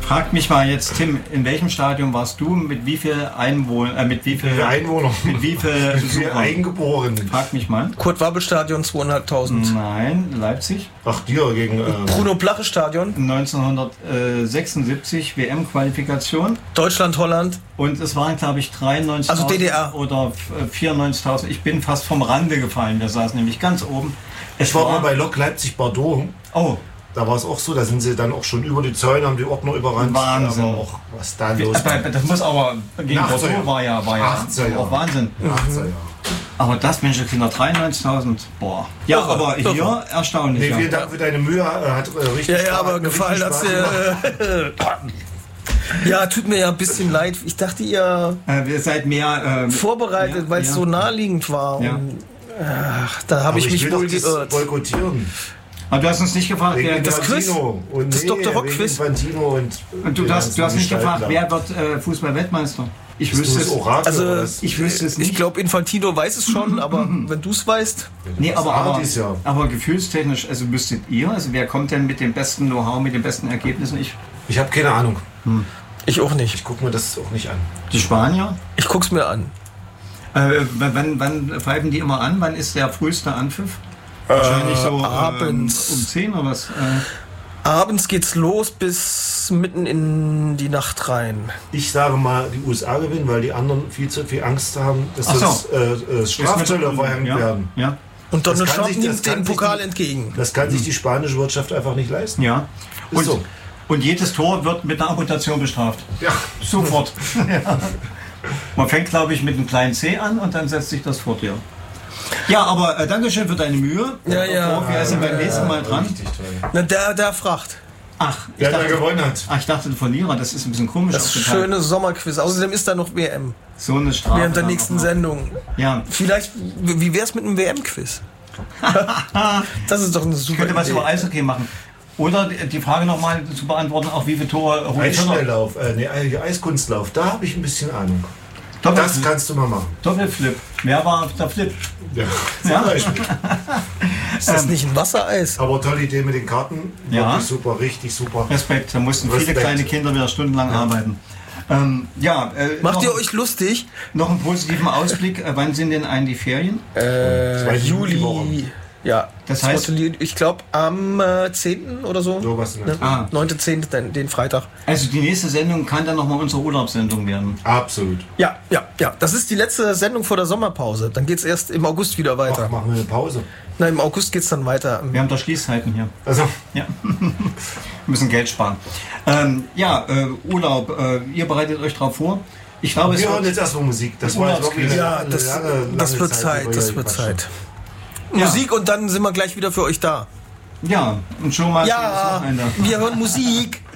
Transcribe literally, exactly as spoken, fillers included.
Frag mich mal jetzt, Tim, in welchem Stadion warst du? Mit wie viel Einwohner? Äh, mit wie viel Einwohner? Mit wie viel Besucher? Eingeborenen. Frag mich mal. Kurt-Wabbel-Stadion, zweieinhalbtausend. Nein, Leipzig. Ach, dir gegen... Äh, Bruno-Plache-Stadion. neunzehnhundertsechsundsiebzig W M-Qualifikation. Deutschland, Holland. Und es waren, glaube ich, dreiundneunzigtausend Also D D R. oder vierundneunzigtausend. Ich bin fast vom Rande gefallen. Wir saßen nämlich ganz oben. Es war mal bei Lok Leipzig-Bordeaux. Oh. Da war es auch so, da sind sie dann auch schon über die Zäune, haben die Ordner überrannt. Wahnsinn. Aber auch, was da los war. Das muss aber gegen Bordeaux war ja, war ja auch Wahnsinn. achtziger Jahre. Aber das, Mensch, Kinder, dreiundneunzigtausend, boah. Ja, irre, aber irre. Hier erstaunlich. Nee, vielen ja. Dank für deine Mühe, hat äh, richtig Ja, ja, aber gefallen hat's dir. Ja, tut mir ja ein bisschen leid. Ich dachte, ihr äh, ihr seid mehr äh, vorbereitet, ja, weil es ja. so naheliegend war. Ja. Und, ach, da habe ich mich wohl geirrt. Boykottieren. Aber du hast uns nicht gefragt, wer das Quiz, und das nee, Doktor Rock-Quiz. Und, und du hast, du hast nicht gefragt, wer wird äh, Fußball-Weltmeister? Ich Bist wüsste es. Orakel, also ich wüsste es nicht. Ich glaube, Infantino weiß es schon, aber wenn du es weißt. Nee, aber, aber, ja. aber gefühlstechnisch, also müsstet ihr, also wer kommt denn mit dem besten Know-how, mit den besten Ergebnissen? Ich, ich habe keine Ahnung. Hm. Ich auch nicht. Ich gucke mir das auch nicht an. Die Spanier? Ich guck's mir an. Äh, wann, wann pfeifen die immer an? Wann ist der früheste Anpfiff? Wahrscheinlich so abends. Ähm, um zehn oder was? Äh, abends geht's los bis mitten in die Nacht rein. Ich sage mal, die U S A gewinnen, weil die anderen viel zu viel Angst haben, dass so. das äh, äh, Strafzölle verhängt ja, werden. Ja. Und Donald Trump sich, nimmt den Pokal die, entgegen. Das kann sich die spanische Wirtschaft einfach nicht leisten. Ja. Ist Und, so. und jedes Tor wird mit einer Amputation bestraft. Ja. Sofort. Ja. Man fängt, glaube ich, mit einem kleinen C an und dann setzt sich das fort, ja. Ja, aber äh, Dankeschön für deine Mühe. Ja, ja. Wir sind beim nächsten Mal dran. Na, der, der fragt. Ach, ich der, dachte, der gewonnen hat. Ach, ich dachte, Verlierer, das ist ein bisschen komisch. Das schöne Sommerquiz. Außerdem ist da noch W M. So eine Strafe. Während der nächsten Sendung. Ja. Vielleicht, wie wär's mit einem W M-Quiz? Das ist doch eine super Könnte was Idee. über Eishockey machen. Oder die Frage nochmal zu beantworten, auch wie viele Tore holt Eisschnelllauf, äh, nee, Eiskunstlauf, da habe ich ein bisschen Ahnung. Doppelflip. Das kannst du mal machen. Doppelflip. Wer war auf der Flip? Ja, zum Ja. Beispiel. Ist das nicht ein Wassereis? Aber tolle Idee mit den Karten. Ja. Wirklich super, richtig super. Respekt, da mussten viele Respekt. kleine Kinder wieder stundenlang Ja. arbeiten. Ähm, ja, äh, Macht noch, ihr euch lustig? noch einen positiven Ausblick. Äh, wann sind denn eigentlich die Ferien? Äh, Zweite Juli. Juliwoche. Ja, Das heißt- zweite Juli, ich glaube am äh, zehnten oder so. So was in der Ne? Ah. neunten zehnten Den, den Freitag. Also die nächste Sendung kann dann nochmal unsere Urlaubssendung werden. Absolut. Ja, ja, ja. Das ist die letzte Sendung vor der Sommerpause. Dann geht's erst im August wieder weiter. Ach, machen wir eine Pause. Na, im August geht's dann weiter. Wir haben da Schließzeiten hier. Also, Ja. Wir müssen Geld sparen. Ähm, ja, äh, Urlaub. Äh, ihr bereitet euch drauf vor. Ich glaube, es wir hören wird, jetzt erstmal Musik. Das war jetzt wirklich eine, Ja, eine das, lange, lange das wird Zeit, über das die wird Quatschen. Zeit. Ja. Musik und dann sind wir gleich wieder für euch da. ja, und schon mal schönes Ja, Wochenende. wir hören Musik.